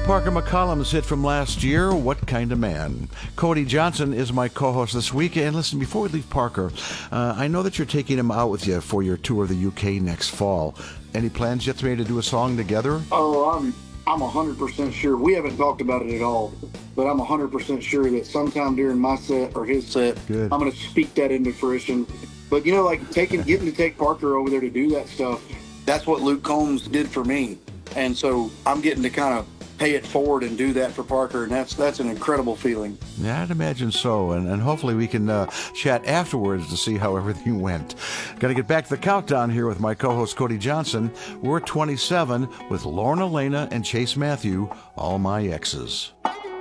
Parker McCollum's hit from last year, What Kind of Man? Cody Johnson is my co-host this week. And listen, before we leave Parker, I know that you're taking him out with you for your tour of the UK next fall. Any plans yet to do a song together? Oh, I'm 100% sure. We haven't talked about it at all, but I'm 100% sure that sometime during my set or his set, Good. I'm going to speak that into fruition. But, you know, like getting to take Parker over there to do that stuff, that's what Luke Combs did for me. And so I'm getting to kind of pay it forward and do that for Parker, and that's an incredible feeling. Yeah, I'd imagine so, and hopefully we can chat afterwards to see how everything went. Got to get back to the countdown here with my co-host Cody Johnson. We're at 27 with Lorna Lana and Chase Matthew, All My Exes.